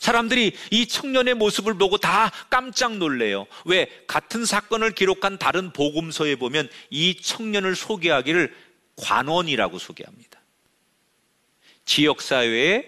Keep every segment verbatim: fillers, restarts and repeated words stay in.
사람들이 이 청년의 모습을 보고 다 깜짝 놀래요. 왜? 같은 사건을 기록한 다른 복음서에 보면 이 청년을 소개하기를 관원이라고 소개합니다. 지역사회에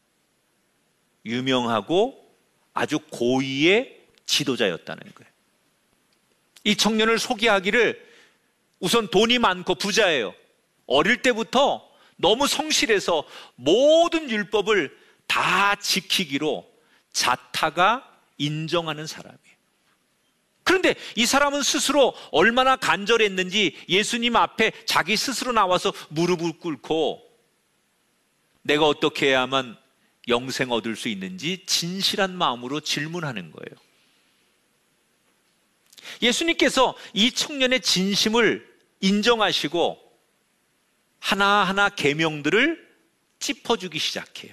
유명하고 아주 고위의 지도자였다는 거예요. 이 청년을 소개하기를 우선 돈이 많고 부자예요. 어릴 때부터 너무 성실해서 모든 율법을 다 지키기로 자타가 인정하는 사람이에요. 그런데 이 사람은 스스로 얼마나 간절했는지 예수님 앞에 자기 스스로 나와서 무릎을 꿇고 내가 어떻게 해야만 영생 얻을 수 있는지 진실한 마음으로 질문하는 거예요. 예수님께서 이 청년의 진심을 인정하시고 하나하나 계명들을 짚어주기 시작해요.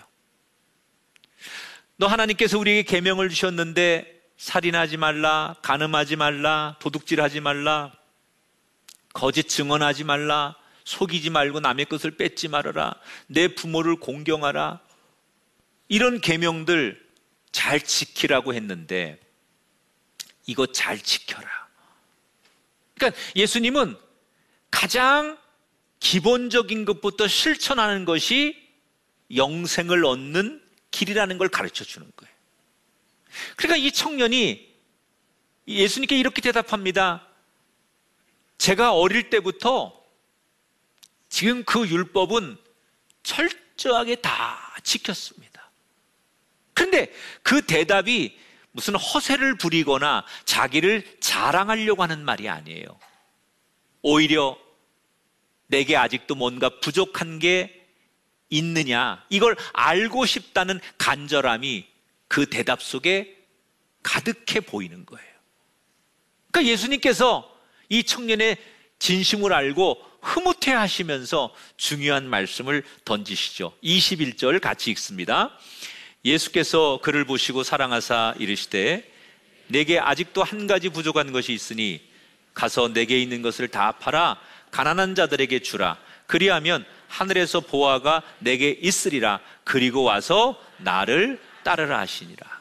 너 하나님께서 우리에게 계명을 주셨는데 살인하지 말라, 간음하지 말라, 도둑질하지 말라, 거짓 증언하지 말라, 속이지 말고 남의 것을 뺏지 말아라, 내 부모를 공경하라, 이런 계명들 잘 지키라고 했는데 이거 잘 지켜라. 그러니까 예수님은 가장 기본적인 것부터 실천하는 것이 영생을 얻는 길이라는 걸 가르쳐 주는 거예요. 그러니까 이 청년이 예수님께 이렇게 대답합니다. 제가 어릴 때부터 지금 그 율법은 철저하게 다 지켰습니다. 그런데 그 대답이 무슨 허세를 부리거나 자기를 자랑하려고 하는 말이 아니에요. 오히려 내게 아직도 뭔가 부족한 게 있느냐, 이걸 알고 싶다는 간절함이 그 대답 속에 가득해 보이는 거예요. 그러니까 예수님께서 이 청년의 진심을 알고 흐뭇해 하시면서 중요한 말씀을 던지시죠. 이십일 절 같이 읽습니다. 예수께서 그를 보시고 사랑하사 이르시되 내게 아직도 한 가지 부족한 것이 있으니 가서 내게 있는 것을 다 팔아 가난한 자들에게 주라. 그리하면 하늘에서 보화가 내게 있으리라. 그리고 와서 나를 따르라 하시니라.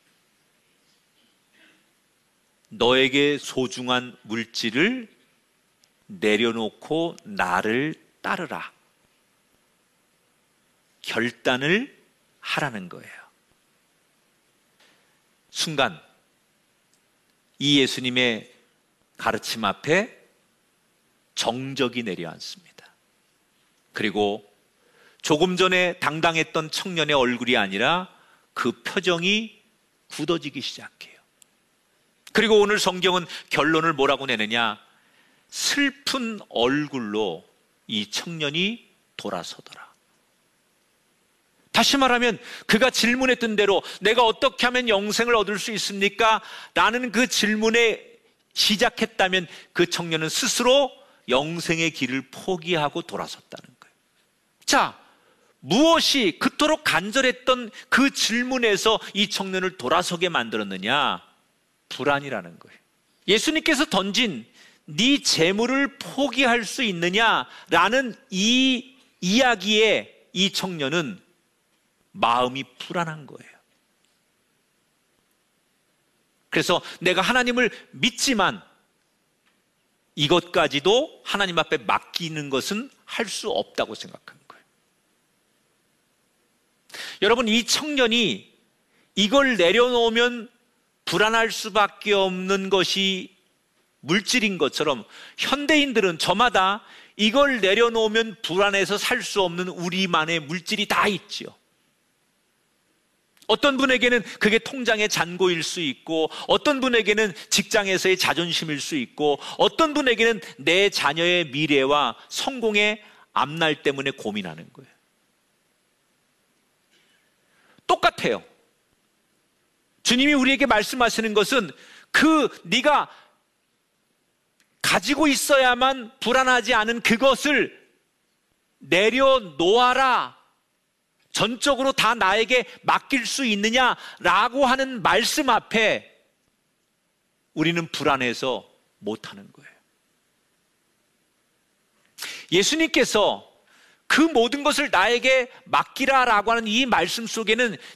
너에게 소중한 물질을 내려놓고 나를 따르라. 결단을 하라는 거예요. 순간 이 예수님의 가르침 앞에 정적이 내려앉습니다. 그리고 조금 전에 당당했던 청년의 얼굴이 아니라 그 표정이 굳어지기 시작해요. 그리고 오늘 성경은 결론을 뭐라고 내느냐? 슬픈 얼굴로 이 청년이 돌아서더라. 다시 말하면 그가 질문했던 대로 내가 어떻게 하면 영생을 얻을 수 있습니까? 라는 그 질문에 시작했다면 그 청년은 스스로 영생의 길을 포기하고 돌아섰다는 거예요. 자, 무엇이 그토록 간절했던 그 질문에서 이 청년을 돌아서게 만들었느냐? 불안이라는 거예요. 예수님께서 던진 네 재물을 포기할 수 있느냐라는 이 이야기에 이 청년은 마음이 불안한 거예요. 그래서 내가 하나님을 믿지만 이것까지도 하나님 앞에 맡기는 것은 할 수 없다고 생각한 거예요. 여러분, 이 청년이 이걸 내려놓으면 불안할 수밖에 없는 것이 물질인 것처럼 현대인들은 저마다 이걸 내려놓으면 불안해서 살 수 없는 우리만의 물질이 다 있지요. 어떤 분에게는 그게 통장의 잔고일 수 있고, 어떤 분에게는 직장에서의 자존심일 수 있고, 어떤 분에게는 내 자녀의 미래와 성공의 앞날 때문에 고민하는 거예요. 똑같아요. 주님이 우리에게 말씀하시는 것은 그 네가 가지고 있어야만 불안하지 않은 그것을 내려놓아라. 전적으로 다 나에게 맡길 수 있느냐라고 하는 말씀 앞에 우리는 불안해서 못하는 거예요. 예수님께서 그 모든 것을 나에게 맡기라라고 하는 이 말씀 속에는